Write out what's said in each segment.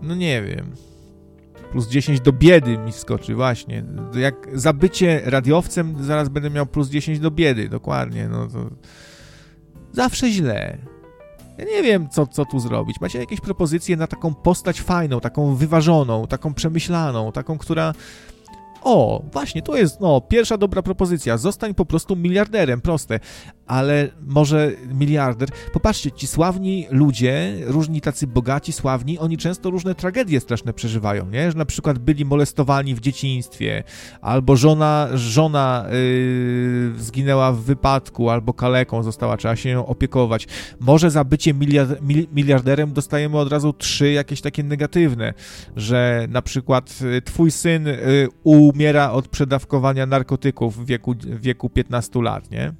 No nie wiem. Plus 10 do biedy mi skoczy, właśnie. Jak za bycie radiowcem zaraz będę miał plus 10 do biedy, dokładnie. No to zawsze źle. Ja nie wiem, co tu zrobić. Macie jakieś propozycje na taką postać fajną, taką wyważoną, taką przemyślaną, taką, która... O, właśnie, to jest, pierwsza dobra propozycja. Zostań po prostu miliarderem, proste. Ale może miliarder... Popatrzcie, ci sławni ludzie, różni tacy bogaci, sławni, oni często różne tragedie straszne przeżywają, nie? Że na przykład byli molestowani w dzieciństwie, albo żona zginęła w wypadku, albo kaleką została, trzeba się nią opiekować. Może za bycie miliarderem dostajemy od razu 3 jakieś takie negatywne, że na przykład twój syn umiera od przedawkowania narkotyków w wieku 15 lat, nie?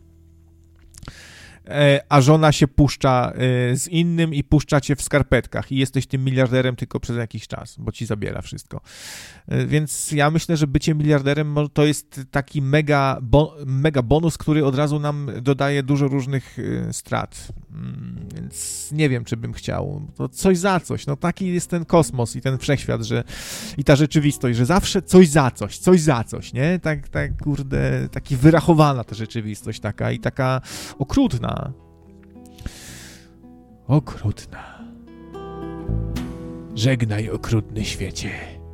A żona się puszcza z innym i puszcza cię w skarpetkach i jesteś tym miliarderem tylko przez jakiś czas, bo ci zabiera wszystko. Więc ja myślę, że bycie miliarderem to jest taki mega bonus, który od razu nam dodaje dużo różnych strat. Więc nie wiem, czy bym chciał. To coś za coś. No taki jest ten kosmos i ten wszechświat, i ta rzeczywistość, że zawsze coś za coś, nie? Tak, kurde, taki wyrachowana ta rzeczywistość taka i taka okrutna. Okrutna. Żegnaj, okrutny świecie.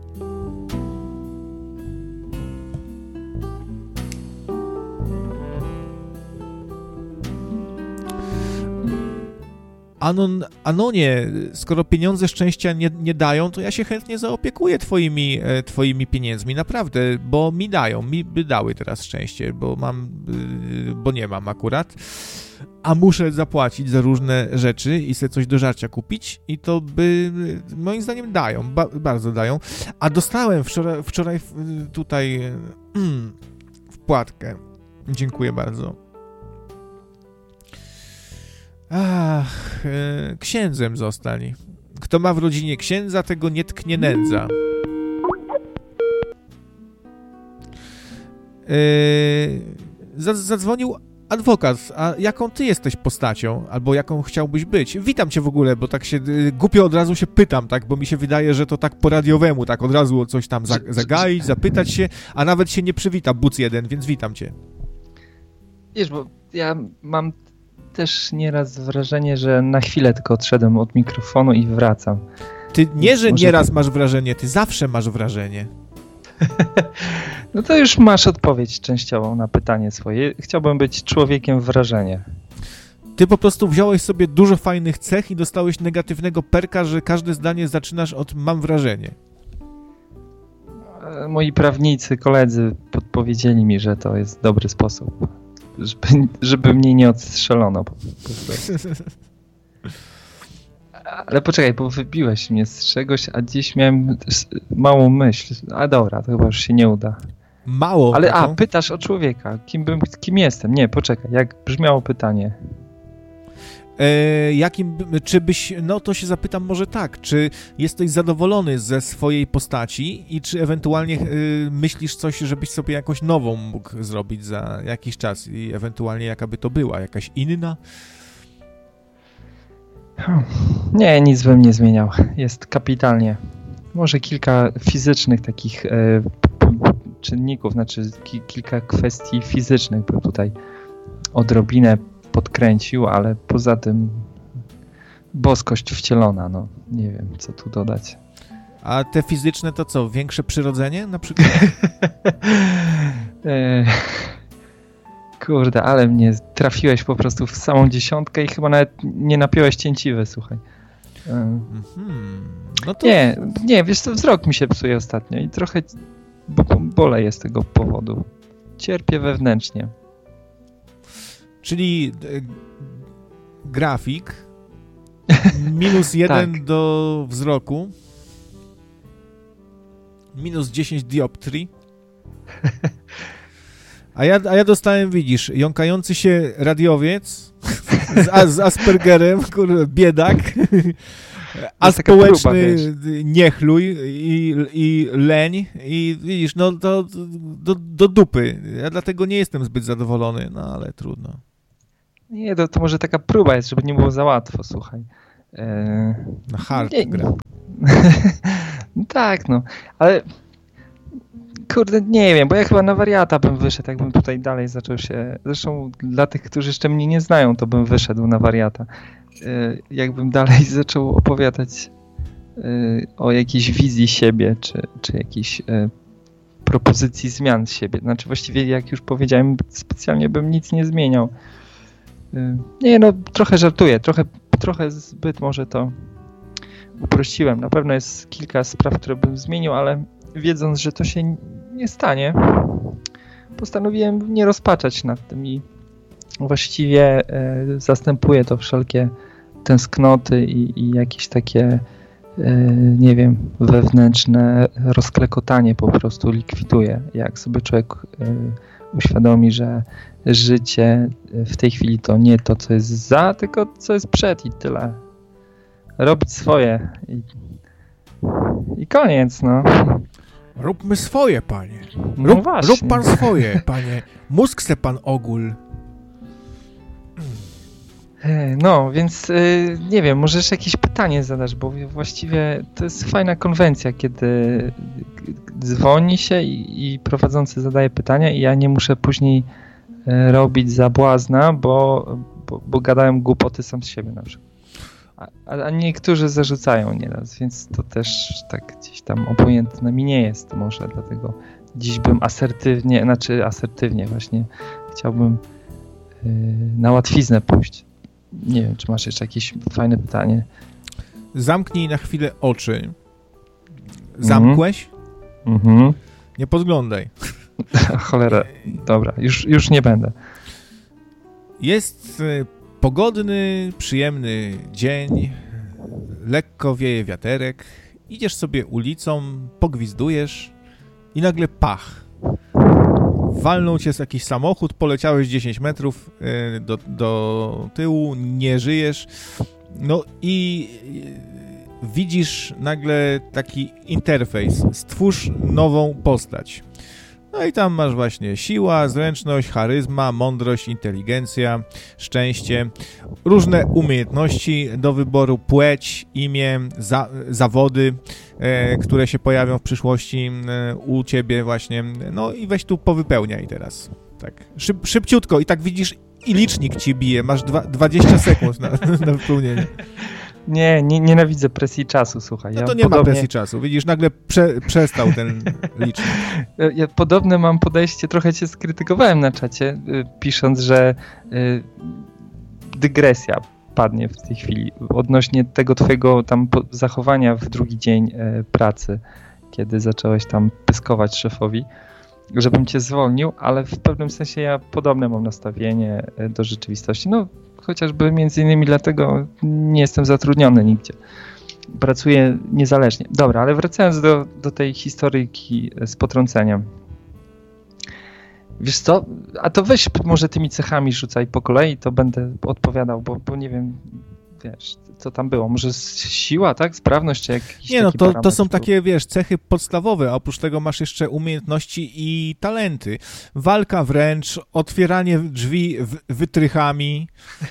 Anonie, skoro pieniądze szczęścia nie dają, to ja się chętnie zaopiekuję twoimi pieniędzmi, naprawdę, bo mi by dały teraz szczęście, bo nie mam akurat, a muszę zapłacić za różne rzeczy i sobie coś do żarcia kupić i to by, moim zdaniem, dają, bardzo dają, a dostałem wczoraj tutaj wpłatkę. Dziękuję bardzo. Ach, księdzem zostali. Kto ma w rodzinie księdza, tego nie tknie nędza. Zadzwonił adwokat. A jaką ty jesteś postacią? Albo jaką chciałbyś być? Witam cię w ogóle, bo tak się głupio od razu się pytam, tak? Bo mi się wydaje, że to tak po radiowemu, tak od razu o coś tam zagaić, zapytać się, a nawet się nie przywita buc jeden, więc witam cię. Wiesz, bo ja mam też nieraz wrażenie, że na chwilę tylko odszedłem od mikrofonu i wracam. Ty nie, że nieraz masz wrażenie, ty zawsze masz wrażenie. No to już masz odpowiedź częściową na pytanie swoje. Chciałbym być człowiekiem wrażenia. Ty po prostu wziąłeś sobie dużo fajnych cech i dostałeś negatywnego perka, że każde zdanie zaczynasz od mam wrażenie. Moi prawnicy, koledzy podpowiedzieli mi, że to jest dobry sposób. Żeby mnie nie odstrzelono po prostu. Ale poczekaj, bo wybiłeś mnie z czegoś, a dziś miałem małą myśl. A dobra, to chyba już się nie uda. Mało? Ale pytasz o człowieka. Kim jestem? Nie, poczekaj, jak brzmiało pytanie? Czy byś, to się zapytam może tak, czy jesteś zadowolony ze swojej postaci i czy ewentualnie myślisz coś, żebyś sobie jakąś nową mógł zrobić za jakiś czas i ewentualnie jaka by to była, jakaś inna? Nie, nic bym nie zmieniał. Jest kapitalnie. Może kilka fizycznych takich czynników, znaczy kilka kwestii fizycznych bym tutaj odrobinę podkręcił, ale poza tym boskość wcielona, nie wiem, co tu dodać. A te fizyczne to co, większe przyrodzenie na przykład? Kurde, ale mnie trafiłeś po prostu w samą dziesiątkę i chyba nawet nie napiąłeś cięciwy, słuchaj. No to... Nie, wiesz co, wzrok mi się psuje ostatnio i trochę boleję z tego powodu. Cierpię wewnętrznie. Czyli grafik -1 tak. do wzroku, -10 dioptrii, a ja dostałem, widzisz, jąkający się radiowiec z Aspergerem, biedak, a społeczny niechluj i leń i widzisz, to do dupy. Ja dlatego nie jestem zbyt zadowolony, ale trudno. Nie, to może taka próba jest, żeby nie było za łatwo, słuchaj. Na hard gra. No tak, no. Ale kurde, nie wiem, bo ja chyba na wariata bym wyszedł, jakbym tutaj dalej zaczął się... Zresztą dla tych, którzy jeszcze mnie nie znają, to bym wyszedł na wariata. Jakbym dalej zaczął opowiadać o jakiejś wizji siebie, czy jakiejś propozycji zmian siebie. Znaczy właściwie, jak już powiedziałem, specjalnie bym nic nie zmieniał. Nie, no trochę żartuję, trochę zbyt może to uprościłem. Na pewno jest kilka spraw, które bym zmienił, ale wiedząc, że to się nie stanie, postanowiłem nie rozpaczać nad tym i właściwie zastępuję to wszelkie tęsknoty i jakieś takie, nie wiem, wewnętrzne rozklekotanie po prostu likwiduję. Jak sobie człowiek uświadomi, że życie w tej chwili to nie to, co jest za, tylko co jest przed i tyle. Robić swoje i koniec, no. Róbmy swoje, panie. No właśnie. Rób pan swoje, panie. Mózg se pan ogól. No, więc nie wiem, może jeszcze jakieś pytanie zadasz, bo właściwie to jest fajna konwencja, kiedy dzwoni się i prowadzący zadaje pytania i ja nie muszę później robić za błazna, bo gadałem głupoty sam z siebie na przykład. A niektórzy zarzucają nieraz, więc to też tak gdzieś tam obojętne mi nie jest może, dlatego dziś bym asertywnie właśnie chciałbym na łatwiznę pójść. Nie wiem, czy masz jeszcze jakieś fajne pytanie. Zamknij na chwilę oczy. Zamkłeś? Mhm. Nie podglądaj. Cholera, dobra, już nie będę. Jest pogodny, przyjemny dzień, lekko wieje wiaterek, idziesz sobie ulicą, pogwizdujesz i nagle pach. Walnął cię jakiś samochód, poleciałeś 10 metrów do tyłu, nie żyjesz. No i widzisz nagle taki interfejs. Stwórz nową postać. No i tam masz właśnie siła, zręczność, charyzma, mądrość, inteligencja, szczęście, różne umiejętności do wyboru, płeć, imię, zawody, które się pojawią w przyszłości u ciebie właśnie. No i weź tu powypełniaj teraz. Tak. Szybciutko i tak widzisz i licznik ci bije, masz 20 sekund na wypełnienie. Nie, nienawidzę presji czasu, słuchaj. No to nie ma presji czasu, widzisz, nagle przestał ten licznik. Ja podobne mam podejście, trochę cię skrytykowałem na czacie, pisząc, że dygresja padnie w tej chwili odnośnie tego twojego tam zachowania w drugi dzień pracy, kiedy zacząłeś tam pyskować szefowi, żebym cię zwolnił, ale w pewnym sensie ja podobne mam nastawienie do rzeczywistości. No, chociażby między innymi dlatego nie jestem zatrudniony nigdzie. Pracuję niezależnie. Dobra, ale wracając do tej historyjki z potrąceniem. Wiesz co, a to weź może tymi cechami rzucaj po kolei, to będę odpowiadał, bo nie wiem, wiesz, co tam było. Może siła, tak? Sprawność, czy jakiś Nie, no taki to są takie, wiesz, cechy podstawowe, a oprócz tego masz jeszcze umiejętności i talenty. Walka wręcz, otwieranie drzwi wytrychami,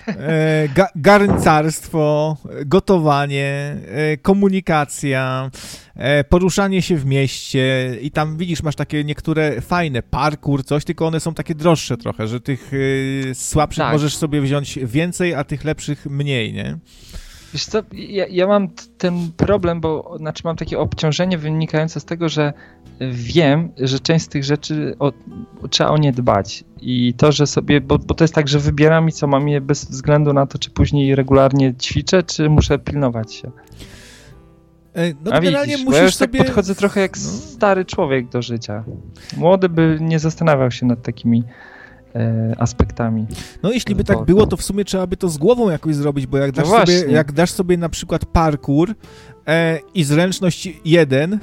garncarstwo, gotowanie, komunikacja, poruszanie się w mieście i tam widzisz, masz takie niektóre fajne, parkour, coś, tylko one są takie droższe trochę, że tych słabszych tak możesz sobie wziąć więcej, a tych lepszych mniej, nie? Wiesz co, ja mam ten problem, bo znaczy mam takie obciążenie wynikające z tego, że wiem, że część z tych rzeczy trzeba o nie dbać i to, że sobie, bo to jest tak, że wybieram i co mam je bez względu na to, czy później regularnie ćwiczę, czy muszę pilnować się. No a widzisz, musisz ja już sobie... tak podchodzę trochę jak stary człowiek do życia. Młody by nie zastanawiał się nad takimi aspektami. No jeśli by tak było, to w sumie trzeba by to z głową jakoś zrobić, bo jak dasz sobie na przykład parkour i zręczność 1,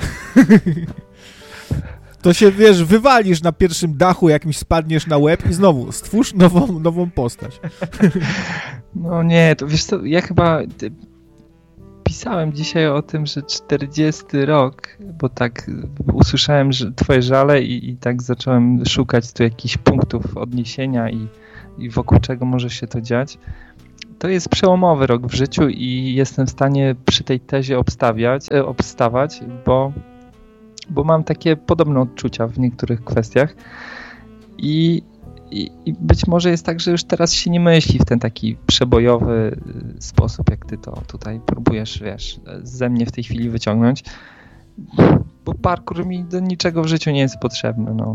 to się, wiesz, wywalisz na pierwszym dachu, jakimś spadniesz na łeb i znowu stwórz nową postać. No nie, to wiesz co, ja chyba pisałem dzisiaj o tym, że 40 rok, bo tak usłyszałem że twoje żale i tak zacząłem szukać tu jakichś punktów odniesienia i wokół czego może się to dziać. to jest przełomowy rok w życiu i jestem w stanie przy tej tezie obstawać, bo mam takie podobne odczucia w niektórych kwestiach i być może jest tak, że już teraz się nie myśli w ten taki przebojowy sposób, jak ty to tutaj próbujesz, ze mnie w tej chwili wyciągnąć, bo parkour mi do niczego w życiu nie jest potrzebny, no.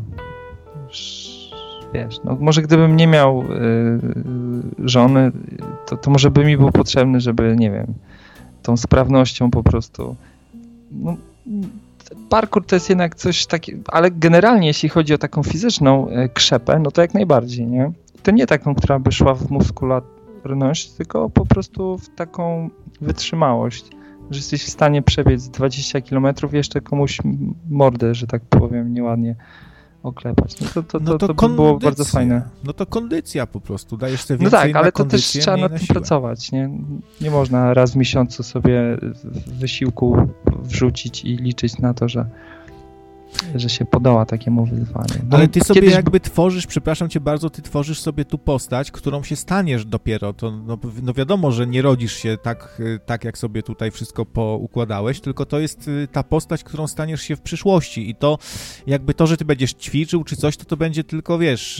Może gdybym nie miał żony, to może by mi był potrzebny, żeby, nie wiem, tą sprawnością po prostu, no, parkour to jest jednak coś takiego, ale generalnie jeśli chodzi o taką fizyczną krzepę, no to jak najbardziej, nie? To nie taką, która by szła w muskularność, tylko po prostu w taką wytrzymałość, że jesteś w stanie przebiec 20 km jeszcze komuś mordę, że tak powiem, nieładnie oklepać. To by było bardzo fajne. No to kondycja po prostu, dajesz sobie więcej. No tak, ale to też kondycję, trzeba nad tym pracować, nie? Nie można raz w miesiącu sobie wysiłku wrzucić i liczyć na to, że się podoła takiemu wyzwaniu. Ale ty sobie jakby tworzysz, przepraszam cię bardzo, ty tworzysz sobie tu postać, którą się staniesz dopiero. To, no wiadomo, że nie rodzisz się tak, jak sobie tutaj wszystko poukładałeś, tylko to jest ta postać, którą staniesz się w przyszłości i to jakby to, że ty będziesz ćwiczył czy coś, to będzie tylko, wiesz,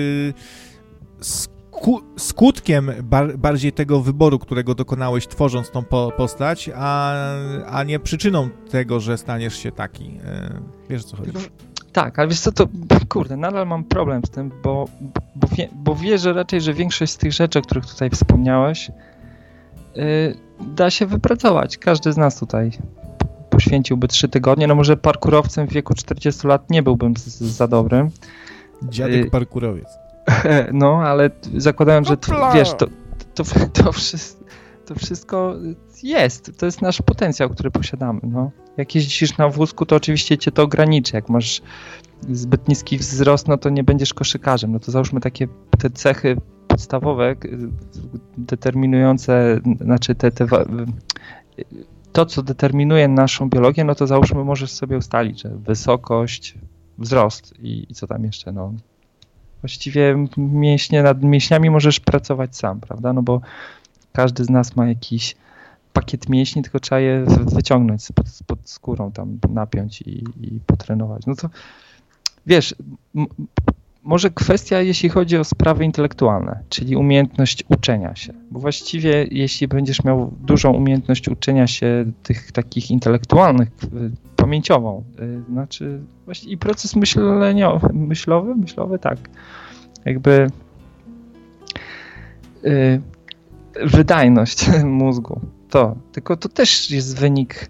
skutkiem bardziej tego wyboru, którego dokonałeś tworząc tą postać, a nie przyczyną tego, że staniesz się taki. Wiesz, o co chodzi? Tak, ale wiesz co, to kurde, nadal mam problem z tym, bo wierzę raczej, że większość z tych rzeczy, o których tutaj wspomniałeś, da się wypracować. Każdy z nas tutaj poświęciłby 3 tygodnie. No może parkurowcem w wieku 40 lat nie byłbym za dobrym. Dziadek parkurowiec. No, ale zakładając, że wiesz, to wszystko jest. To jest nasz potencjał, który posiadamy. No. Jak jeździsz na wózku, to oczywiście cię to ograniczy. Jak masz zbyt niski wzrost, no to nie będziesz koszykarzem. No to załóżmy takie te cechy podstawowe, determinujące, znaczy to, co determinuje naszą biologię, no to załóżmy możesz sobie ustalić, że wysokość, wzrost i co tam jeszcze, no. Właściwie nad mięśniami możesz pracować sam, prawda? No bo każdy z nas ma jakiś pakiet mięśni, tylko trzeba je wyciągnąć spod skórą, tam napiąć i potrenować. No to wiesz, może kwestia, jeśli chodzi o sprawy intelektualne, czyli umiejętność uczenia się. Bo właściwie jeśli będziesz miał dużą umiejętność uczenia się tych takich intelektualnych, pamięciową, znaczy właśnie i proces myślowy, tak. Jakby wydajność mózgu. Tylko to też jest wynik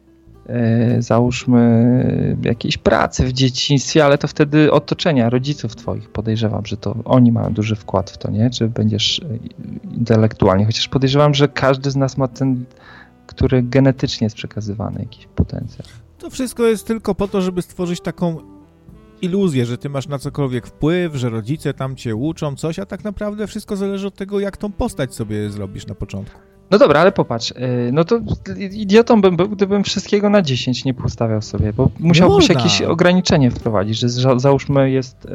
załóżmy jakiejś pracy w dzieciństwie, ale to wtedy otoczenia rodziców twoich, podejrzewam, że to oni mają duży wkład w to, nie? Czy będziesz intelektualnie, chociaż podejrzewam, że każdy z nas ma ten, który genetycznie jest przekazywany, jakiś potencjał. To wszystko jest tylko po to, żeby stworzyć taką iluzję, że ty masz na cokolwiek wpływ, że rodzice tam cię uczą coś, a tak naprawdę wszystko zależy od tego, jak tą postać sobie zrobisz na początku. No dobra, ale popatrz, no to idiotą bym był, gdybym wszystkiego na 10 nie postawiał sobie, bo musiałbyś jakieś ograniczenie wprowadzić, że załóżmy jest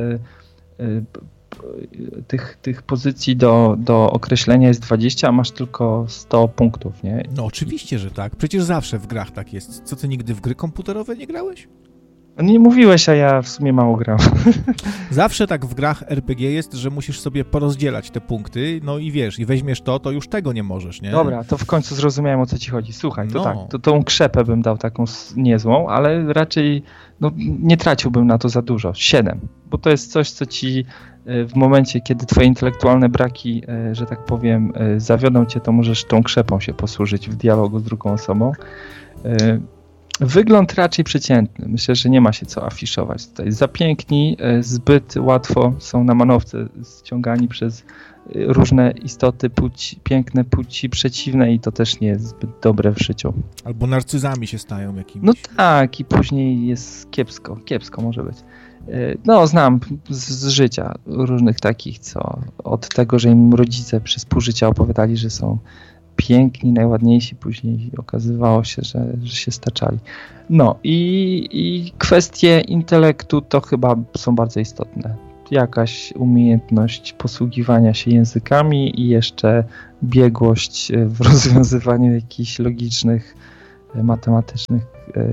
tych pozycji do określenia jest 20, a masz tylko 100 punktów, nie? No oczywiście, że tak. Przecież zawsze w grach tak jest. Co, ty nigdy w gry komputerowe nie grałeś? Nie mówiłeś, a ja w sumie mało grałem. Zawsze tak w grach RPG jest, że musisz sobie porozdzielać te punkty, no i wiesz, i weźmiesz to już tego nie możesz, nie? Dobra, to w końcu zrozumiałem, o co ci chodzi. Słuchaj, to tak, to tą krzepę bym dał taką niezłą, ale raczej nie traciłbym na to za dużo. 7, bo to jest coś, co ci w momencie, kiedy twoje intelektualne braki, że tak powiem, zawiodą cię, to możesz tą krzepą się posłużyć w dialogu z drugą osobą. Wygląd raczej przeciętny. Myślę, że nie ma się co afiszować tutaj. Za piękni, zbyt łatwo są na manowce ściągani przez różne istoty piękne płci przeciwne i to też nie jest zbyt dobre w życiu. Albo narcyzami się stają jakimiś. No tak, i później jest kiepsko może być. No, znam z życia różnych takich, co od tego, że im rodzice przez pół życia opowiadali, że są piękni, najładniejsi, później okazywało się, że się staczali. No i kwestie intelektu to chyba są bardzo istotne. jakaś umiejętność posługiwania się językami i jeszcze biegłość w rozwiązywaniu jakichś logicznych, matematycznych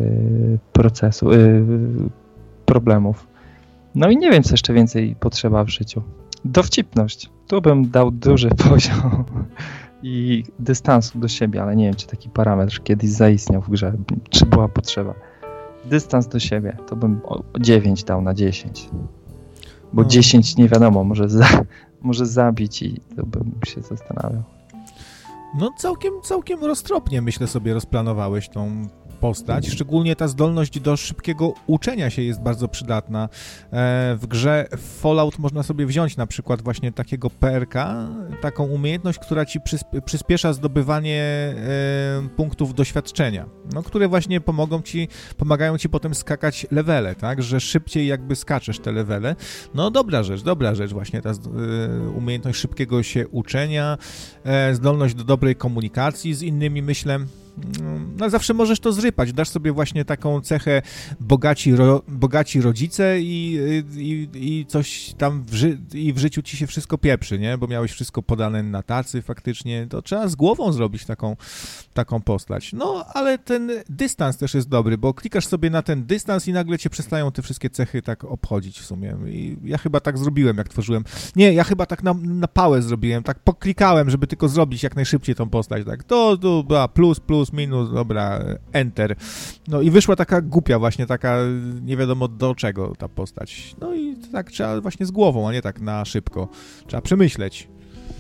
problemów. No i nie wiem, co jeszcze więcej potrzeba w życiu. Dowcipność. Tu bym dał duży poziom i dystansu do siebie, ale nie wiem, czy taki parametr kiedyś zaistniał w grze, czy była potrzeba. Dystans do siebie, to bym 9 dał na 10. Bo 10 nie wiadomo, może zabić i to bym się zastanawiał. No całkiem roztropnie, myślę, sobie rozplanowałeś tą postać. Szczególnie ta zdolność do szybkiego uczenia się jest bardzo przydatna. W grze Fallout można sobie wziąć na przykład właśnie takiego PRK, taką umiejętność, która ci przyspiesza zdobywanie punktów doświadczenia, no, które właśnie pomagają ci potem skakać levele, tak, że szybciej jakby skaczesz te levele. No dobra rzecz właśnie ta umiejętność szybkiego się uczenia, zdolność do dobrej komunikacji z innymi, myślę. No, zawsze możesz to zrypać. Dasz sobie właśnie taką cechę bogaci rodzice i coś tam w życiu ci się wszystko pieprzy, nie? Bo miałeś wszystko podane na tacy faktycznie. To trzeba z głową zrobić taką postać. No, ale ten dystans też jest dobry, bo klikasz sobie na ten dystans i nagle cię przestają te wszystkie cechy tak obchodzić w sumie. I ja chyba tak zrobiłem, jak tworzyłem. Nie, ja chyba tak na pałę zrobiłem. Tak poklikałem, żeby tylko zrobić jak najszybciej tą postać. Tak, to była plus, minus, dobra, enter. No i wyszła taka głupia właśnie, taka nie wiadomo do czego ta postać. No i tak trzeba właśnie z głową, a nie tak na szybko. Trzeba przemyśleć.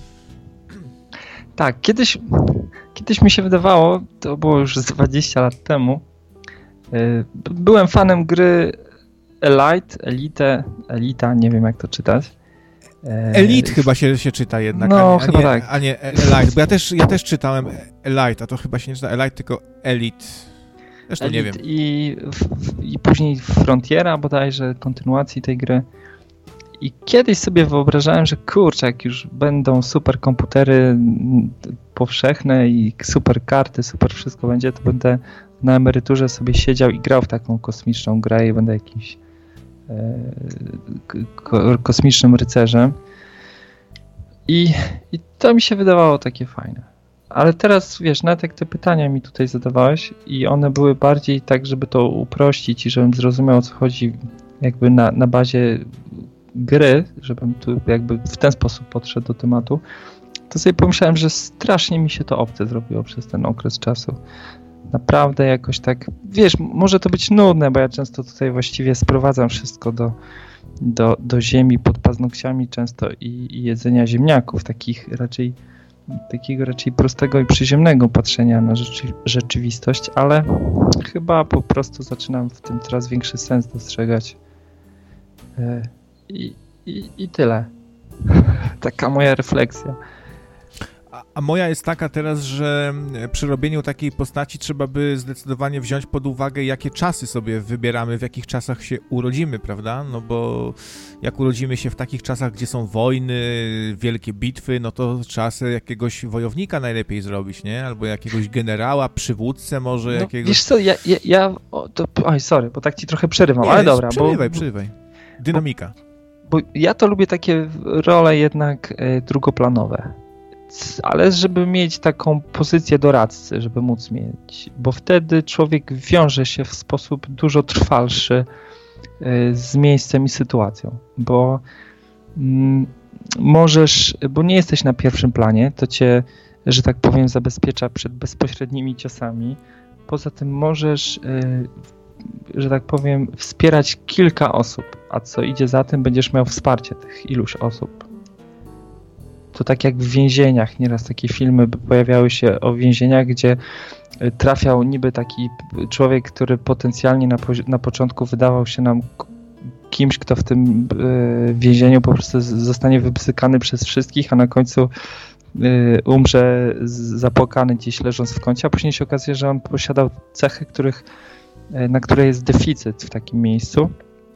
Tak, kiedyś mi się wydawało, to było już z 20 lat temu, byłem fanem gry Elita, nie wiem jak to czytać. Elite chyba się czyta jednak, no, chyba tak. A nie Elite, bo ja też czytałem Elite, a to chyba się nie czyta Elite, tylko Elite. Zresztą nie wiem. I później Frontiera bodajże, kontynuacji tej gry. I kiedyś sobie wyobrażałem, że kurczę, jak już będą super komputery powszechne i super karty, super wszystko będzie, to będę na emeryturze sobie siedział i grał w taką kosmiczną grę i będę jakimś kosmicznym rycerzem. I to mi się wydawało takie fajne. Ale teraz, wiesz, nawet jak te pytania mi tutaj zadawałeś i one były bardziej tak, żeby to uprościć i żebym zrozumiał, o co chodzi jakby na bazie gry, żebym tu jakby w ten sposób podszedł do tematu, to sobie pomyślałem, że strasznie mi się to obce zrobiło przez ten okres czasu. Naprawdę jakoś tak, wiesz, może to być nudne, bo ja często tutaj właściwie sprowadzam wszystko do ziemi pod paznokciami często i jedzenia ziemniaków, takiego raczej prostego i przyziemnego patrzenia na rzeczywistość, ale chyba po prostu zaczynam w tym coraz większy sens dostrzegać. I tyle. Taka moja refleksja. A moja jest taka teraz, że przy robieniu takiej postaci trzeba by zdecydowanie wziąć pod uwagę, jakie czasy sobie wybieramy, w jakich czasach się urodzimy, prawda? No bo jak urodzimy się w takich czasach, gdzie są wojny, wielkie bitwy, no to czasy jakiegoś wojownika najlepiej zrobić, nie? Albo jakiegoś generała, przywódcę może jakiegoś... Wiesz co, oj, sorry, bo tak ci trochę przerywam, nie, ale dobra. Przerywaj. Dynamika. Bo ja to lubię takie role jednak drugoplanowe. Ale żeby mieć taką pozycję doradcy, żeby móc mieć, bo wtedy człowiek wiąże się w sposób dużo trwalszy z miejscem i sytuacją, bo bo nie jesteś na pierwszym planie, to cię, że tak powiem, zabezpiecza przed bezpośrednimi ciosami. Poza tym możesz, że tak powiem, wspierać kilka osób, a co idzie za tym, będziesz miał wsparcie tych iluś osób. To tak jak w więzieniach, nieraz takie filmy pojawiały się o więzieniach, gdzie trafiał niby taki człowiek, który potencjalnie na początku wydawał się nam kimś, kto w tym więzieniu po prostu zostanie wypsykany przez wszystkich, a na końcu umrze zapłakany gdzieś leżąc w kącie, a później się okazuje, że on posiadał cechy, na które jest deficyt w takim miejscu,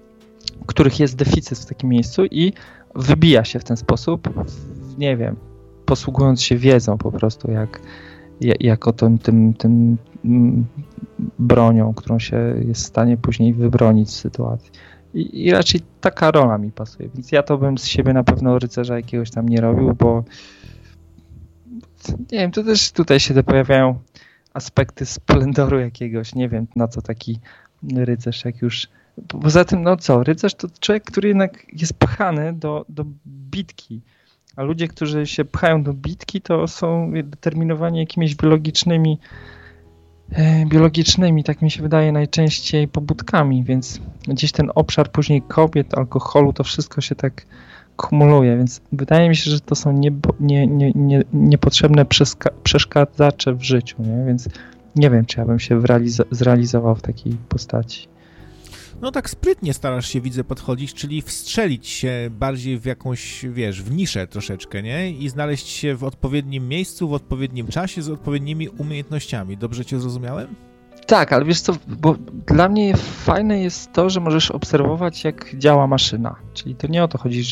i wybija się w ten sposób, nie wiem, posługując się wiedzą po prostu, jak o tym bronią, którą się jest w stanie później wybronić z sytuacji. I raczej taka rola mi pasuje, więc ja to bym z siebie na pewno rycerza jakiegoś tam nie robił, bo nie wiem, to też tutaj się pojawiają aspekty splendoru jakiegoś, nie wiem na co taki rycerz jak już... Poza tym, no co, rycerz to człowiek, który jednak jest pchany do bitki, a ludzie, którzy się pchają do bitki, to są determinowani jakimiś biologicznymi, tak mi się wydaje, najczęściej pobudkami, więc gdzieś ten obszar później kobiet, alkoholu, to wszystko się tak kumuluje, więc wydaje mi się, że to są niepotrzebne przeszkadzacze w życiu, nie? Więc nie wiem, czy ja bym się zrealizował w takiej postaci. No tak sprytnie starasz się, widzę, podchodzić, czyli wstrzelić się bardziej w jakąś, wiesz, w niszę troszeczkę, nie? I znaleźć się w odpowiednim miejscu, w odpowiednim czasie, z odpowiednimi umiejętnościami. Dobrze cię zrozumiałem? Tak, ale wiesz co, bo dla mnie fajne jest to, że możesz obserwować, jak działa maszyna. Czyli to nie o to chodzi,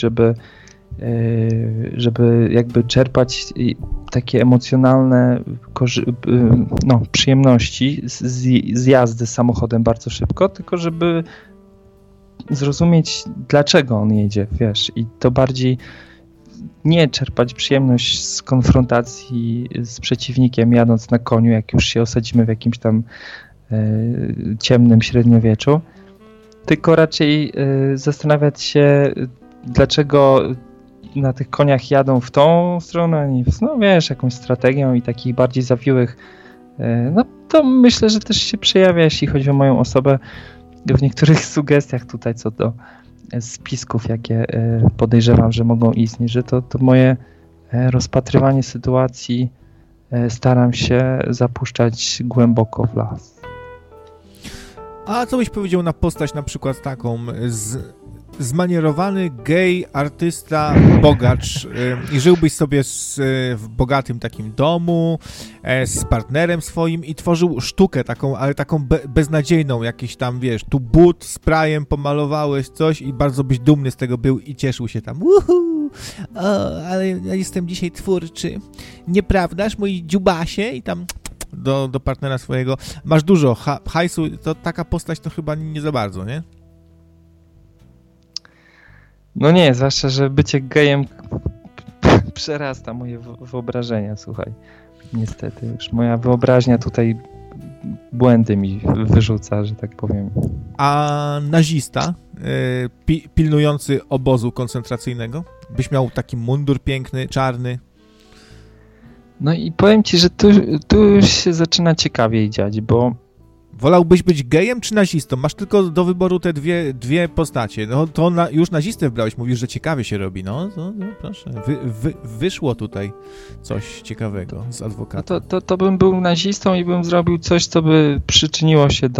żeby jakby czerpać takie emocjonalne przyjemności z jazdy samochodem bardzo szybko, tylko żeby zrozumieć, dlaczego on jedzie, wiesz, i to bardziej nie czerpać przyjemność z konfrontacji z przeciwnikiem jadąc na koniu, jak już się osadzimy w jakimś tam ciemnym średniowieczu, tylko raczej zastanawiać się, dlaczego na tych koniach jadą w tą stronę, a nie w, no wiesz, jakąś strategią i takich bardziej zawiłych, no to myślę, że też się przejawia, jeśli chodzi o moją osobę, w niektórych sugestiach tutaj co do spisków, jakie podejrzewam, że mogą istnieć, że to moje rozpatrywanie sytuacji staram się zapuszczać głęboko w las. A co byś powiedział na postać na przykład taką zmanierowany gej, artysta, bogacz i żyłbyś sobie w bogatym takim domu z partnerem swoim i tworzył sztukę taką, ale taką beznadziejną, jakieś tam, wiesz, tu but sprayem pomalowałeś coś i bardzo byś dumny z tego był i cieszył się tam. Ale ja jestem dzisiaj twórczy. Nieprawdaż, mój dziubasie? I tam do partnera swojego. Masz dużo hajsu, to taka postać to chyba nie za bardzo, nie? No nie, zwłaszcza, że bycie gejem przerasta moje wyobrażenia, słuchaj. Niestety już moja wyobraźnia tutaj błędy mi wyrzuca, że tak powiem. A nazista pilnujący obozu koncentracyjnego? Byś miał taki mundur piękny, czarny? No i powiem ci, że tu już się zaczyna ciekawiej dziać, bo... Wolałbyś być gejem czy nazistą? Masz tylko do wyboru te dwie postacie. No to już nazistę wybrałeś, mówisz, że ciekawie się robi. No proszę. Wyszło tutaj coś ciekawego z adwokata. No to bym był nazistą i bym zrobił coś, co by przyczyniło się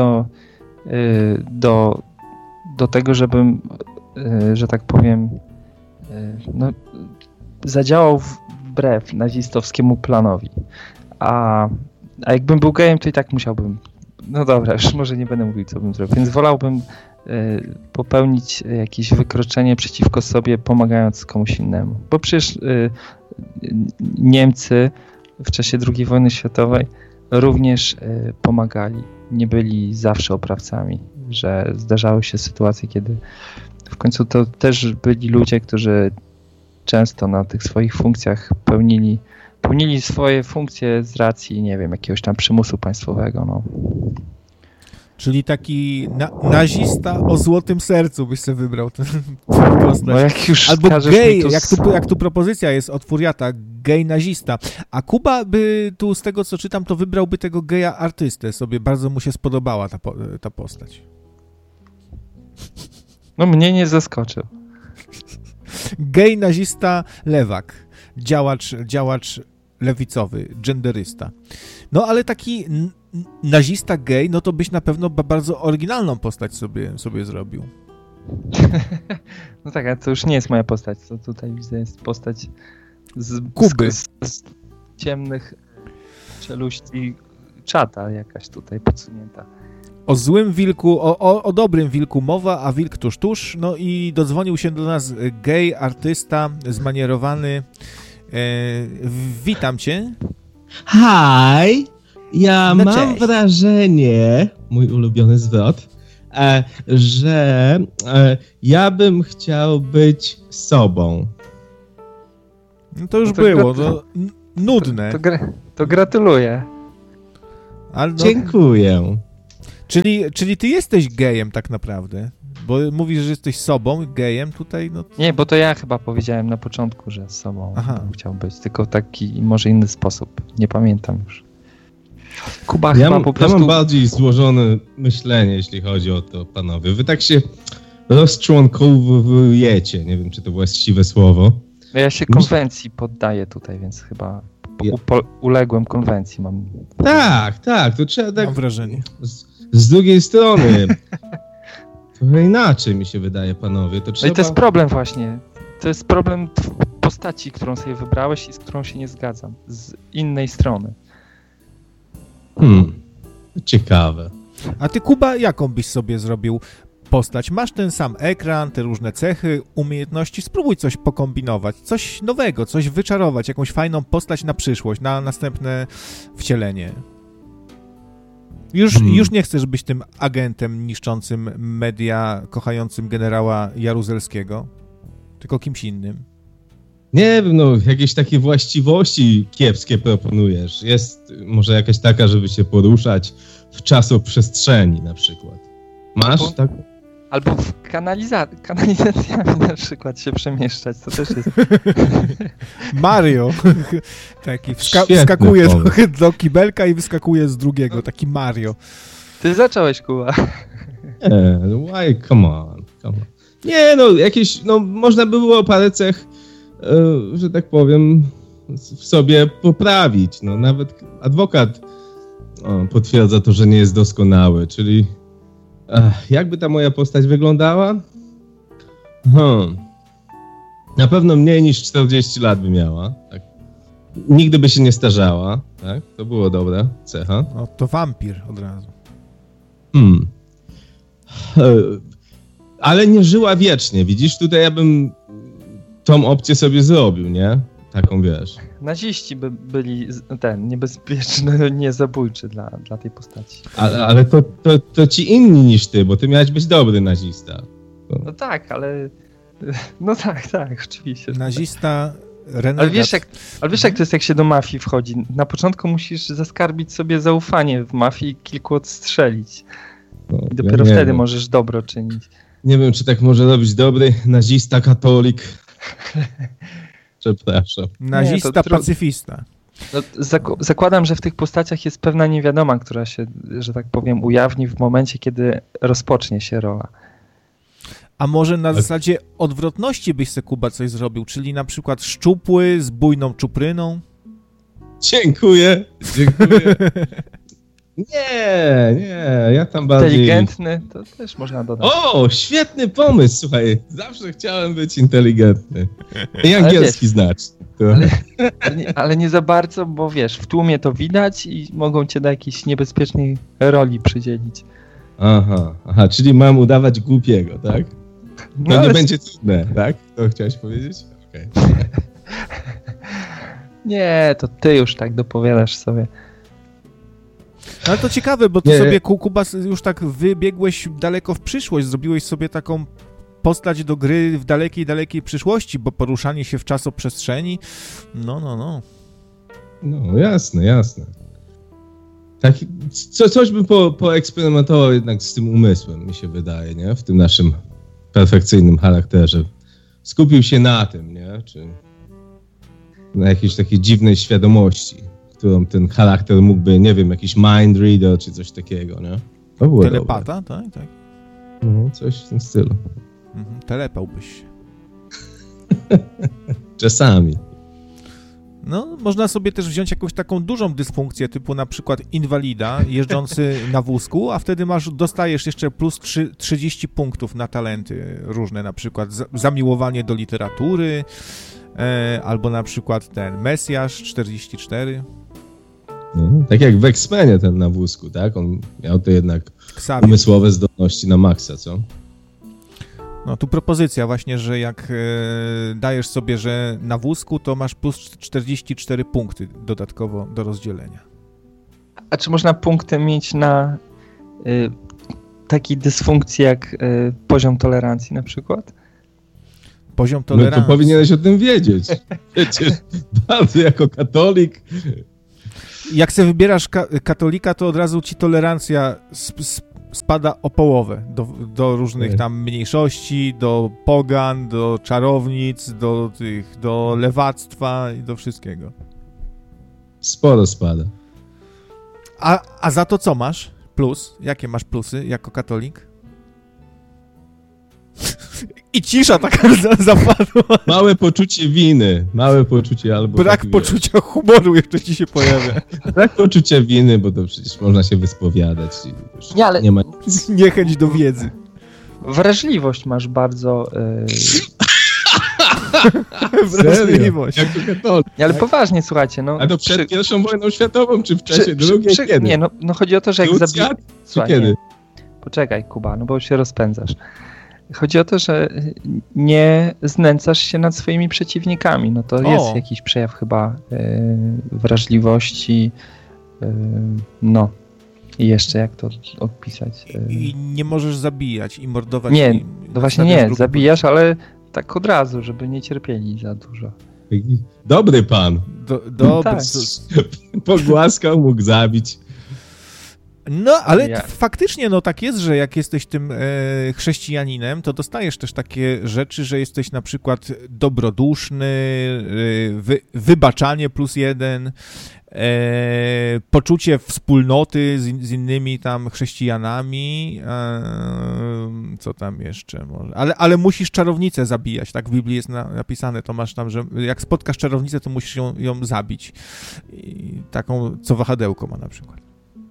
do tego, żebym, że tak powiem, no, zadziałał wbrew nazistowskiemu planowi. A jakbym był gejem, to i tak musiałbym... No dobra, już może nie będę mówił, co bym zrobił. Więc wolałbym popełnić jakieś wykroczenie przeciwko sobie, pomagając komuś innemu. Bo przecież Niemcy w czasie II wojny światowej również pomagali. Nie byli zawsze oprawcami, że zdarzały się sytuacje, kiedy w końcu to też byli ludzie, którzy często na tych swoich funkcjach pełnili swoje funkcje z racji, nie wiem, jakiegoś tam przymusu państwowego, no. Czyli taki nazista o złotym sercu byś sobie wybrał tę postać. No jak już albo gej, jak tu propozycja jest od Furiata, gej nazista. A Kuba by tu, z tego co czytam, to wybrałby tego geja artystę sobie. Bardzo mu się spodobała ta postać. No mnie nie zaskoczył. Gej nazista lewak. Działacz lewicowy, genderysta. No ale taki nazista gej, no to byś na pewno bardzo oryginalną postać sobie zrobił. No tak, ale to już nie jest moja postać. To tutaj widzę, jest postać z Kuby. Z ciemnych czeluści czata jakaś tutaj podsunięta. O złym wilku, o dobrym wilku mowa, a wilk tuż. No i dodzwonił się do nas gej, artysta, zmanierowany. Witam cię. Hi! Ja mam wrażenie, mój ulubiony zwrot, że ja bym chciał być sobą. No to już było, to nudne. To gratuluję. Ale Dziękuję. Czyli ty jesteś gejem tak naprawdę, bo mówisz, że jesteś sobą, gejem tutaj, no... Nie, bo to ja chyba powiedziałem na początku, że sobą chciał być, tylko taki może inny sposób. Nie pamiętam już. Kuba chyba po prostu... Ja mam bardziej złożone myślenie, jeśli chodzi o to, panowie. Wy tak się rozczłonkowujecie, nie wiem, czy to właściwe słowo. Ja się konwencji poddaję tutaj, więc chyba uległem konwencji. Tak, to trzeba tak... Mam wrażenie. Z drugiej strony, trochę inaczej mi się wydaje, panowie. To trzeba... No i to jest problem właśnie. To jest problem postaci, którą sobie wybrałeś i z którą się nie zgadzam. Z innej strony. Ciekawe. A ty, Kuba, jaką byś sobie zrobił postać? Masz ten sam ekran, te różne cechy, umiejętności. Spróbuj coś pokombinować, coś nowego, coś wyczarować, jakąś fajną postać na przyszłość, na następne wcielenie. Już nie chcesz być tym agentem niszczącym media, kochającym generała Jaruzelskiego, tylko kimś innym. Nie wiem, jakieś takie właściwości kiepskie proponujesz. Jest może jakaś taka, żeby się poruszać w czasoprzestrzeni na przykład. Masz tak? Albo w kanalizacjami na przykład się przemieszczać, to też jest... Mario. Taki wskakuje do kibelka i wyskakuje z drugiego. Taki Mario. Ty zacząłeś, Kuba. Nie, come on. Nie, jakieś, można by było parę cech, że tak powiem, w sobie poprawić. Nawet adwokat potwierdza to, że nie jest doskonały, czyli jakby ta moja postać wyglądała? Na pewno mniej niż 40 lat by miała. Tak. Nigdy by się nie starzała. Tak? To było dobra cecha. No, to wampir od razu. Ale nie żyła wiecznie. Widzisz, tutaj ja bym tą opcję sobie zrobił, nie? Taką, wiesz. Naziści by byli niebezpieczny, niezabójczy dla tej postaci. Ale to ci inni niż ty, bo ty miałeś być dobry nazista. No tak, ale... No tak, oczywiście. Nazista, renegat. Ale wiesz jak to jest, jak się do mafii wchodzi? Na początku musisz zaskarbić sobie zaufanie w mafii i kilku odstrzelić. I dopiero wtedy możesz dobro czynić. Nie wiem, czy tak może robić dobry nazista, katolik. Przepraszam. Nazista, pacyfista. Zakładam, że w tych postaciach jest pewna niewiadoma, która się, że tak powiem, ujawni w momencie, kiedy rozpocznie się rola. A może na zasadzie odwrotności byś se, Kuba, coś zrobił, czyli na przykład szczupły z bujną czupryną? Dziękuję. Nie, ja tam bardziej... Inteligentny, to też można dodać. O, świetny pomysł, słuchaj, zawsze chciałem być inteligentny. I angielski znać. Ale nie za bardzo, bo wiesz, w tłumie to widać i mogą cię do jakiejś niebezpiecznej roli przydzielić. Aha, czyli mam udawać głupiego, tak? No nie będzie trudne, tak? To chciałeś powiedzieć? Okej. Nie, to ty już tak dopowiadasz sobie. Ale to ciekawe, bo ty sobie, Kuba, już tak wybiegłeś daleko w przyszłość, zrobiłeś sobie taką postać do gry w dalekiej przyszłości, bo poruszanie się w czasoprzestrzeni, no. No, jasne. Tak, coś bym poeksperymentował jednak z tym umysłem, mi się wydaje, nie? W tym naszym perfekcyjnym charakterze. Skupił się na tym, nie? Czy na jakiejś takiej dziwnej świadomości, którą ten charakter mógłby, nie wiem, jakiś mind reader czy coś takiego, nie? To było telepata, dobre. Tak. No, coś w tym stylu. Telepałbyś się. Czasami. No, można sobie też wziąć jakąś taką dużą dysfunkcję, typu na przykład inwalida jeżdżący na wózku, a wtedy dostajesz jeszcze plus 30 punktów na talenty różne, na przykład zamiłowanie do literatury, albo na przykład ten Mesjasz 44. No, tak jak w X-Menie ten na wózku, tak? On miał to jednak umysłowe zdolności na maksa, co? No tu propozycja właśnie, że jak dajesz sobie, że na wózku, to masz plus 44 punkty dodatkowo do rozdzielenia. A czy można punkty mieć na takiej dysfunkcji jak poziom tolerancji na przykład? Poziom No tolerancji. to powinieneś o tym wiedzieć. Przecież bardzo jako katolik. Jak sobie wybierasz katolika, to od razu ci tolerancja spada o połowę do różnych tam mniejszości, do pogan, do czarownic, do lewactwa i do wszystkiego. Sporo spada. A za to co masz? Plus? Jakie masz plusy jako katolik? I cisza taka zapadła. Małe poczucie winy. Małe poczucie albo... Brak poczucia humoru jeszcze ci się pojawia. Brak poczucia winy, bo to przecież można się wyspowiadać. I Nie, ale... nie ma... Niechęć do wiedzy. Wrażliwość masz bardzo... Wrażliwość. Jako katolik. Nie, ale poważnie, słuchajcie, no... A to przed I wojną światową, czy w czasie II? Kiedy? Nie, no chodzi o to, że jak Słuchaj, kiedy? Nie. Poczekaj, Kuba, no bo się rozpędzasz. Chodzi o to, że nie znęcasz się nad swoimi przeciwnikami. No to jest jakiś przejaw chyba wrażliwości. No. I jeszcze jak to opisać? I nie możesz zabijać i mordować. Nie, no właśnie nie. Zabijasz, ale tak od razu, żeby nie cierpieli za dużo. Dobry pan. Dobry. Tak. Pogłaskał, mógł zabić. No, ale faktycznie no tak jest, że jak jesteś tym chrześcijaninem, to dostajesz też takie rzeczy, że jesteś na przykład dobroduszny, wybaczanie +1, poczucie wspólnoty z innymi tam chrześcijanami, co tam jeszcze może, ale musisz czarownicę zabijać, tak w Biblii jest napisane, to masz tam, że jak spotkasz czarownicę, to musisz ją zabić. I taką, co wahadełko ma na przykład.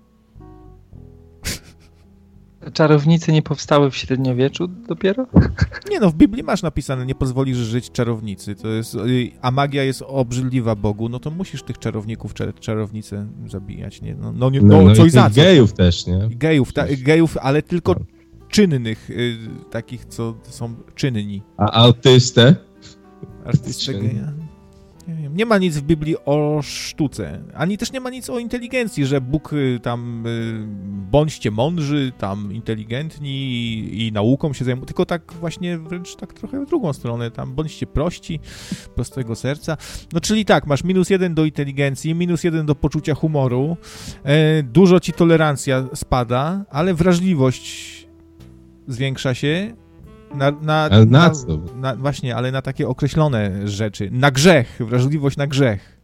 Czarownice nie powstały w średniowieczu dopiero? Nie no, w Biblii masz napisane, nie pozwolisz żyć czarownicy, to jest, a magia jest obrzydliwa Bogu, no to musisz tych czarowników, czarownice zabijać, nie? No coś za co. Gejów też, nie? Gejów, ale tylko czynnych, takich, co są czynni. A artystę? Artystę geja? Nie ma nic w Biblii o sztuce, ani też nie ma nic o inteligencji, że Bóg tam bądźcie mądrzy, tam inteligentni i nauką się zajmują, tylko tak właśnie wręcz tak trochę w drugą stronę, tam bądźcie prości, prostego serca. No czyli tak, masz -1 do inteligencji, -1 do poczucia humoru, dużo ci tolerancja spada, ale wrażliwość zwiększa się. Właśnie, ale na takie określone rzeczy. Na grzech, wrażliwość na grzech.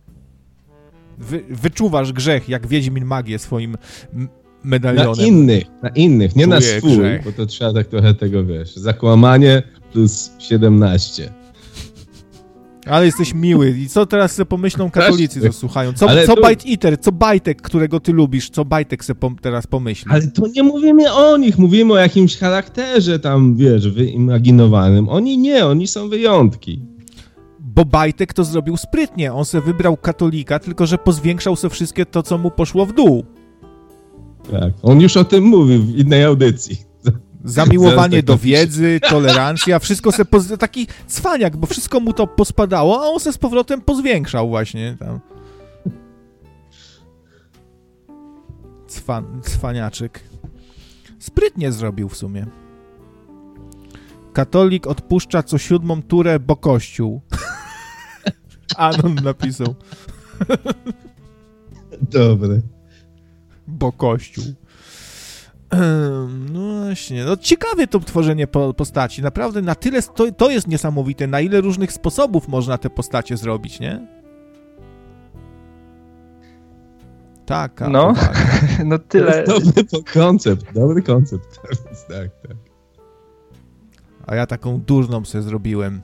Wyczuwasz grzech, jak Wiedźmin magię swoim medalionem. Na innych, nie na swój, grzech. Bo to trzeba tak trochę tego, wiesz, zakłamanie +17. Ale jesteś miły. I co teraz sobie pomyślą katolicy, co słuchają? Co Bite Eater, co Bajtek, którego ty lubisz, co Bajtek sobie teraz pomyśli? Ale to nie mówimy o nich, mówimy o jakimś charakterze tam, wiesz, wyimaginowanym. Oni nie, oni są wyjątki. Bo Bajtek to zrobił sprytnie. On sobie wybrał katolika, tylko że pozwiększał sobie wszystkie to, co mu poszło w dół. Tak, on już o tym mówił w innej audycji. Zamiłowanie do wiedzy, tolerancja, wszystko se taki cwaniak, bo wszystko mu to pospadało, a on se z powrotem pozwiększał właśnie tam. Cwaniaczek. Sprytnie zrobił w sumie. Katolik odpuszcza co 7. turę, bo Kościół. Anon napisał. Dobre. Bo Kościół. No właśnie, no ciekawie to tworzenie postaci, naprawdę na tyle, to jest niesamowite, na ile różnych sposobów można te postacie zrobić, nie? Tak. No, no tyle. To jest dobry koncept, tak. A ja taką durną sobie zrobiłem.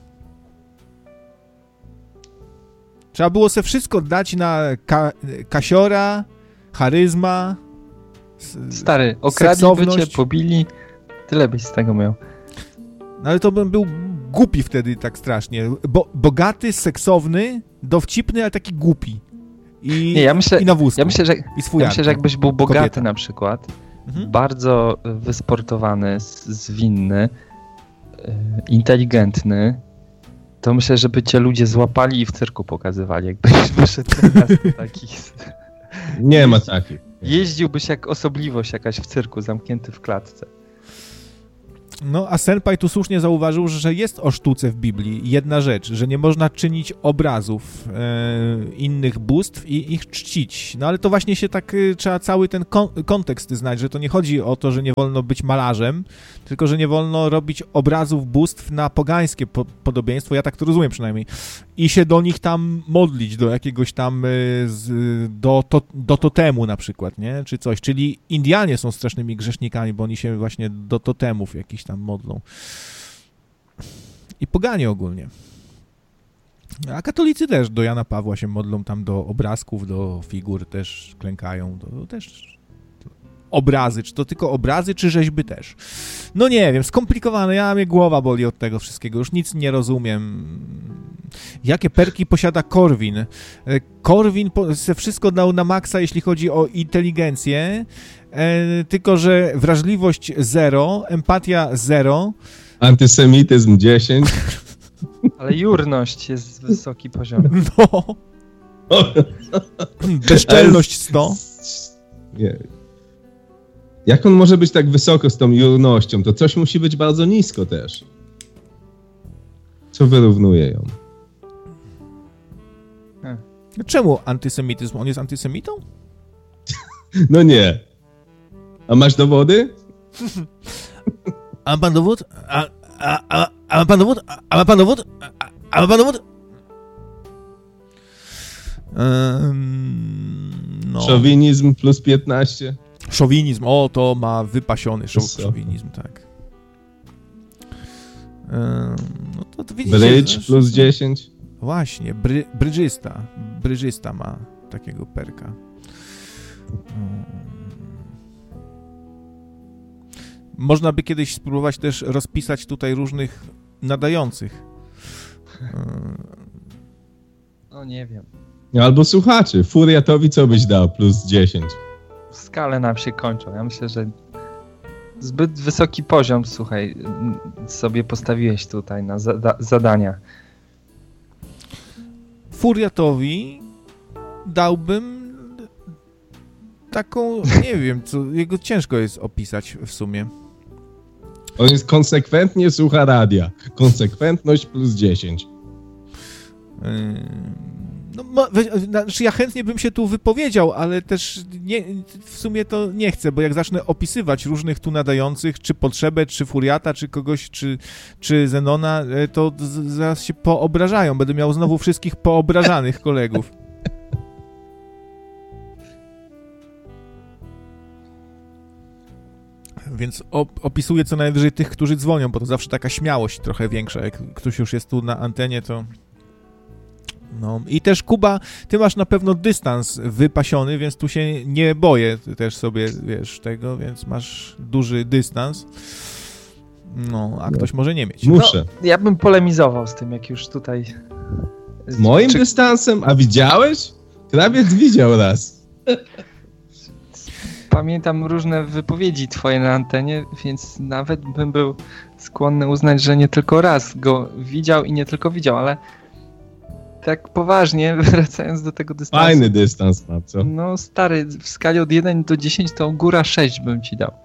Trzeba było sobie wszystko dać na kasiora, charyzma. Stary, okradli cię, pobili, tyle byś z tego miał. No ale to bym był głupi wtedy tak strasznie. Bogaty, seksowny, dowcipny, ale taki głupi. I na wózku. Ja myślę, że jakbyś był bogaty na przykład, bardzo wysportowany, zwinny, inteligentny, to myślę, żeby cię ludzie złapali i w cyrku pokazywali, jakbyś wyszedł na taki. Nie ma takich. Jeździłbyś jak osobliwość jakaś w cyrku, zamknięty w klatce. No, a Senpai tu słusznie zauważył, że jest o sztuce w Biblii jedna rzecz, że nie można czynić obrazów innych bóstw i ich czcić. No ale to właśnie się tak, trzeba cały ten kontekst znać, że to nie chodzi o to, że nie wolno być malarzem, tylko że nie wolno robić obrazów bóstw na pogańskie podobieństwo, ja tak to rozumiem przynajmniej, i się do nich tam modlić, do jakiegoś tam, do totemu na przykład, nie, czy coś, czyli Indianie są strasznymi grzesznikami, bo oni się właśnie do totemów jakichś tam modlą. I poganie ogólnie. A katolicy też do Jana Pawła się modlą, tam do obrazków, do figur też klękają, to też obrazy, czy to tylko obrazy, czy rzeźby też. No nie wiem, skomplikowane, mnie głowa boli od tego wszystkiego, już nic nie rozumiem. Jakie perki posiada Korwin? Korwin se wszystko dał na maksa, jeśli chodzi o inteligencję, tylko że wrażliwość 0, empatia 0. Antysemityzm 10. Ale jurność jest wysoki poziom. No. Bezczelność 100. Nie. Jak on może być tak wysoko z tą jurnością? To coś musi być bardzo nisko też. Co wyrównuje ją? Czemu antysemityzm? On jest antysemitą? No nie. A masz dowody? A ma pan dowód? A ma pan dowód? A ma pan dowód? A ma pan dowód? No. Szowinizm plus 15. Szowinizm, o, to ma wypasiony szowinizm, tak. No to widzicie, Brydż plus 10. Właśnie, brydżysta ma takiego perka. Można by kiedyś spróbować też rozpisać tutaj różnych nadających. No nie wiem. Albo słuchaczy. Furiatowi co byś dał? Plus 10. Skale nam się kończą. Ja myślę, że zbyt wysoki poziom, słuchaj, sobie postawiłeś tutaj na zadania. Furiatowi dałbym taką, nie wiem, co jego ciężko jest opisać w sumie. On jest konsekwentnie słucha radia. Konsekwentność plus 10. No, znaczy ja chętnie bym się tu wypowiedział, ale też w sumie to nie chcę, bo jak zacznę opisywać różnych tu nadających, czy Potrzebę, czy Furiata, czy kogoś, czy Zenona, to zaraz się poobrażają. Będę miał znowu wszystkich poobrażanych kolegów. Więc opisuję co najwyżej tych, którzy dzwonią, bo to zawsze taka śmiałość trochę większa. Jak ktoś już jest tu na antenie, to... No i też Kuba, ty masz na pewno dystans wypasiony, więc tu się nie boję też sobie, wiesz, tego, więc masz duży dystans. No, a ktoś może nie mieć. Muszę. No, ja bym polemizował z tym, jak już tutaj... Z moim dystansem? A widziałeś? Krawiec widział raz. Pamiętam różne wypowiedzi twoje na antenie, więc nawet bym był skłonny uznać, że nie tylko raz go widział i nie tylko widział, ale tak poważnie, wracając do tego dystansu. Fajny dystans ma, co? No stary, w skali od 1 do 10 to góra 6 bym ci dał.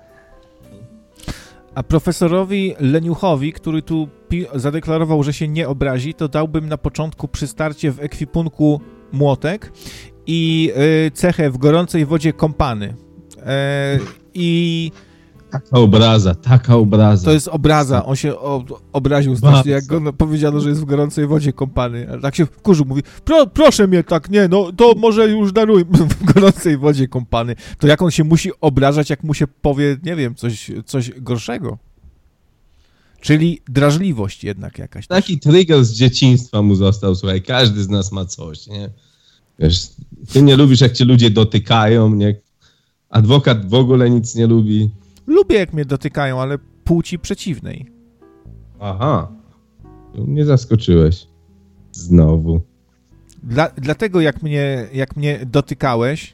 A profesorowi Leniuchowi, który tu zadeklarował, że się nie obrazi, to dałbym na początku przy starcie w ekwipunku młotek i cechę w gorącej wodzie kąpany. I... Taka obraza. To jest obraza. On się obraził strasznie, jak go powiedziano, że jest w gorącej wodzie kąpany. Ale tak się wkurzył, mówi, proszę mnie tak, nie, no to może już daruj w gorącej wodzie kąpany. To jak on się musi obrażać, jak mu się powie, nie wiem, coś gorszego. Czyli drażliwość jednak jakaś. Taki trigger z dzieciństwa mu został, słuchaj, każdy z nas ma coś, nie? Wiesz, ty nie lubisz, jak cię ludzie dotykają, nie? Adwokat w ogóle nic nie lubi. Lubię, jak mnie dotykają, ale płci przeciwnej. Aha. Mnie zaskoczyłeś. Znowu. Dlatego jak mnie dotykałeś...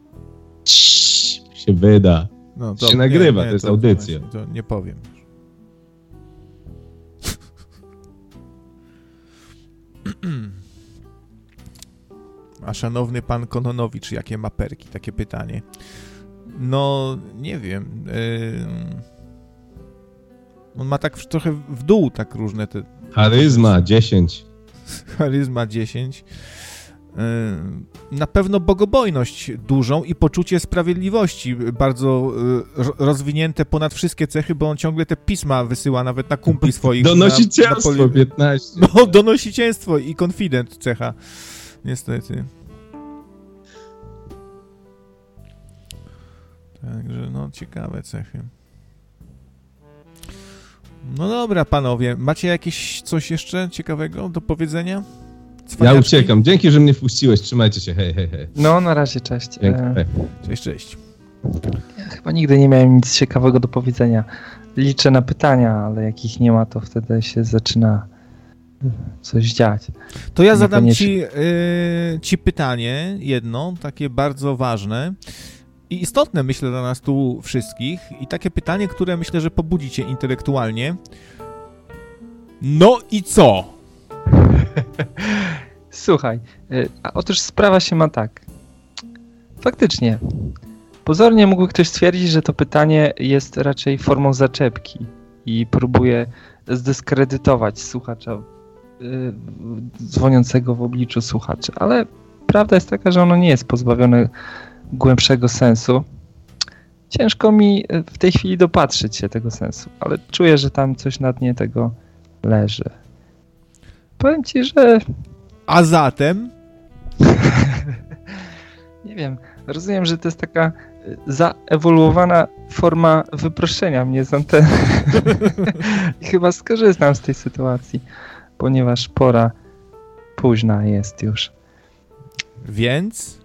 się wyda. No, to się nagrywa, to jest audycja. Właśnie, to nie powiem. A szanowny pan Kononowicz, jakie ma perki? Takie pytanie. No, nie wiem. On ma tak trochę w dół tak różne te... Charyzma 10. Charyzma 10. Na pewno bogobojność dużą i poczucie sprawiedliwości bardzo rozwinięte ponad wszystkie cechy, bo on ciągle te pisma wysyła nawet na kumpli swoich. Donosicielstwo 15. No, donosicielstwo i konfident cecha. Niestety. Także no, ciekawe cechy. No dobra, panowie. Macie jakieś coś jeszcze ciekawego do powiedzenia? Cwaniaczki? Ja uciekam. Dzięki, że mnie wpuściłeś. Trzymajcie się. Hej, hej, hej. No, na razie, cześć. Cześć, cześć. Ja chyba nigdy nie miałem nic ciekawego do powiedzenia. Liczę na pytania, ale jak ich nie ma, to wtedy się zaczyna coś dziać. To ja zadam ci pytanie, jedno, takie bardzo ważne i istotne, myślę, dla nas tu wszystkich i takie pytanie, które myślę, że pobudzi cię intelektualnie. No i co? Słuchaj, a otóż sprawa się ma tak. Faktycznie, pozornie mógłby ktoś stwierdzić, że to pytanie jest raczej formą zaczepki i próbuje zdyskredytować słuchacza, dzwoniącego w obliczu słuchaczy, ale prawda jest taka, że ono nie jest pozbawione głębszego sensu. Ciężko mi w tej chwili dopatrzyć się tego sensu, ale czuję, że tam coś na dnie tego leży. Powiem ci, że... A zatem? Nie wiem, rozumiem, że to jest taka zaewoluowana forma wyproszenia mnie z anteny. I chyba skorzystam z tej sytuacji, ponieważ pora późna jest już. Więc?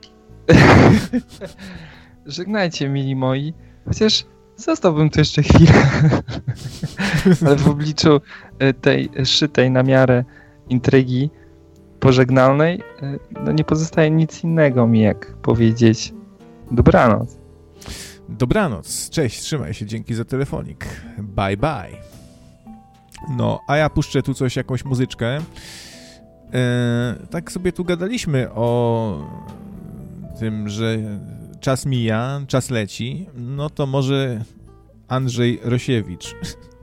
Żegnajcie, mili moi. Chociaż zostałbym tu jeszcze chwilę. Ale w obliczu tej szytej na miarę intrygi pożegnalnej, no nie pozostaje nic innego mi, jak powiedzieć dobranoc. Dobranoc. Cześć, trzymaj się, dzięki za telefonik. Bye, bye. No, a ja puszczę tu coś, jakąś muzyczkę. Tak sobie tu gadaliśmy o tym, że czas mija, czas leci. No to może Andrzej Rosiewicz.